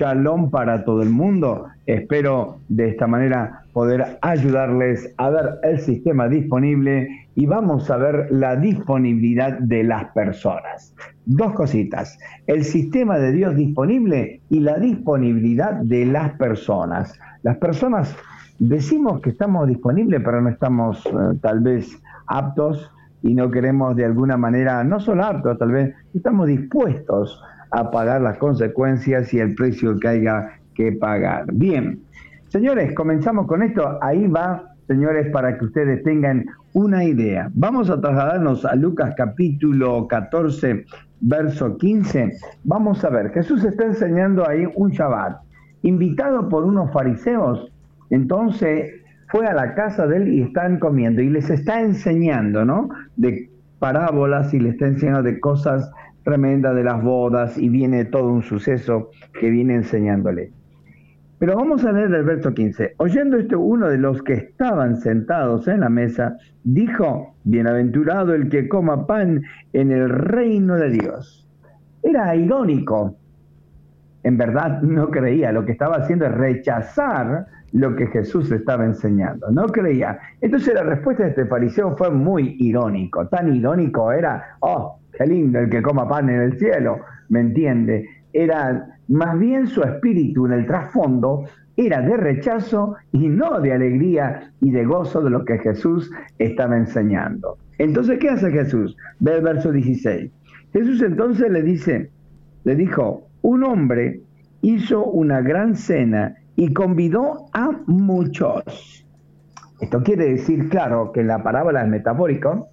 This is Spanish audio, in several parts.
shalom para todo el mundo. Espero de esta manera poder ayudarles a ver el sistema disponible y vamos a ver la disponibilidad de las personas. Dos cositas, el sistema de Dios disponible y la disponibilidad de las personas. Las personas decimos que estamos disponibles, pero no estamos tal vez aptos y no queremos de alguna manera, no solo aptos, tal vez estamos dispuestos a pagar las consecuencias y el precio que haya que pagar. Bien, señores, comenzamos con esto. Ahí va, señores, para que ustedes tengan una idea. Vamos a trasladarnos a Lucas capítulo 14, verso 15. Vamos a ver, Jesús está enseñando ahí un Shabbat, invitado por unos fariseos. Entonces fue a la casa de él y están comiendo y les está enseñando, ¿no? De parábolas y les está enseñando de cosas tremendas de las bodas y viene todo un suceso que viene enseñándole. Pero vamos a leer el verso 15. Oyendo esto, uno de los que estaban sentados en la mesa dijo: bienaventurado el que coma pan en el reino de Dios. Era irónico. En verdad no creía, lo que estaba haciendo es rechazar lo que Jesús estaba enseñando, no creía. Entonces la respuesta de este fariseo fue muy irónico, tan irónico era: oh, qué lindo el que coma pan en el cielo, ¿me entiende? Era más bien su espíritu en el trasfondo, era de rechazo y no de alegría y de gozo de lo que Jesús estaba enseñando. Entonces, ¿qué hace Jesús? Ve el verso 16. Jesús entonces le dijo: un hombre hizo una gran cena y convidó a muchos. Esto quiere decir, claro, que en la parábola es metafórico.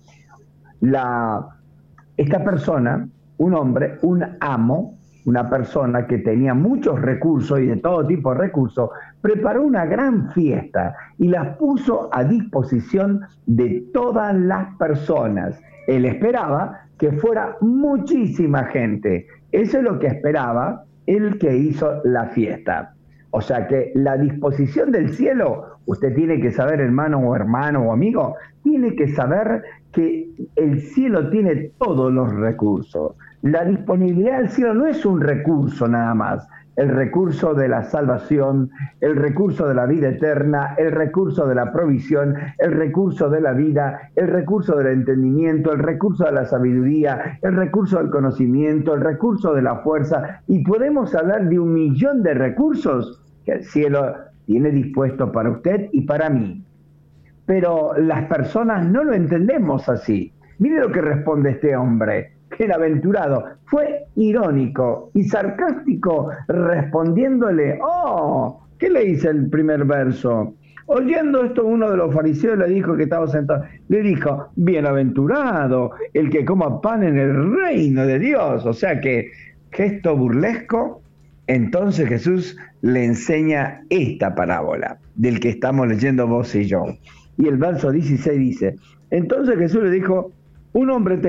Esta persona, un hombre, un amo, una persona que tenía muchos recursos y de todo tipo de recursos, preparó una gran fiesta y las puso a disposición de todas las personas. Él esperaba que fuera muchísima gente. Eso es lo que esperaba el que hizo la fiesta. O sea que la disposición del cielo, usted tiene que saber, hermano o amigo, tiene que saber que el cielo tiene todos los recursos. La disponibilidad del cielo no es un recurso nada más. El recurso de la salvación, el recurso de la vida eterna, el recurso de la provisión, el recurso de la vida, el recurso del entendimiento, el recurso de la sabiduría, el recurso del conocimiento, el recurso de la fuerza. Y podemos hablar de 1.000.000 de recursos que el cielo tiene dispuesto para usted y para mí. Pero las personas no lo entendemos así. Mire lo que responde este hombre. Bienaventurado, fue irónico y sarcástico respondiéndole: oh, ¿qué le dice el primer verso? Oyendo esto, uno de los fariseos le dijo que estaba sentado, le dijo: bienaventurado el que coma pan en el reino de Dios. O sea que gesto burlesco. Entonces Jesús le enseña esta parábola del que estamos leyendo vos y yo. Y el verso 16 dice: entonces Jesús le dijo: un hombre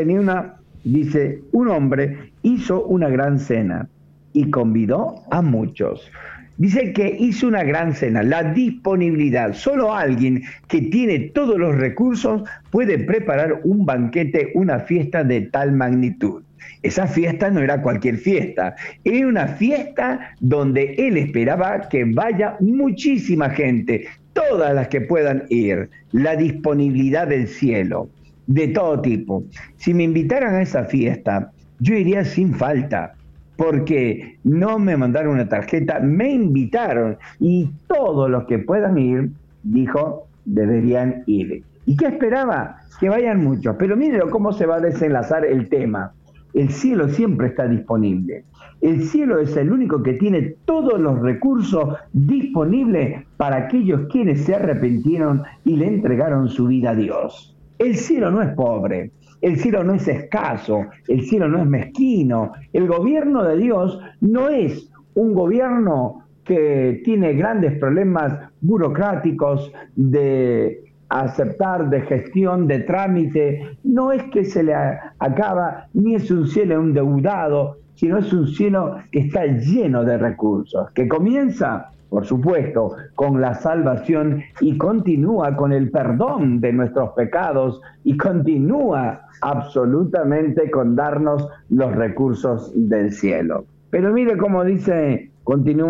hizo una gran cena y convidó a muchos. Dice que hizo una gran cena, la disponibilidad. Solo alguien que tiene todos los recursos puede preparar un banquete, una fiesta de tal magnitud. Esa fiesta no era cualquier fiesta, era una fiesta donde él esperaba que vaya muchísima gente, todas las que puedan ir, la disponibilidad del cielo, de todo tipo. Si me invitaran a esa fiesta, yo iría sin falta, porque no me mandaron una tarjeta, me invitaron y todos los que puedan ir, dijo, deberían ir. ¿Y qué esperaba? Que vayan muchos. Pero mírenlo cómo se va a desenlazar el tema. El cielo siempre está disponible. El cielo es el único que tiene todos los recursos disponibles para aquellos quienes se arrepintieron y le entregaron su vida a Dios. El cielo no es pobre, el cielo no es escaso, el cielo no es mezquino. El gobierno de Dios no es un gobierno que tiene grandes problemas burocráticos de aceptar, de gestión, de trámite. No es que se le acaba, ni es un cielo endeudado, sino es un cielo que está lleno de recursos, que comienza, por supuesto, con la salvación y continúa con el perdón de nuestros pecados y continúa absolutamente con darnos los recursos del cielo. Pero mire cómo dice, continúa.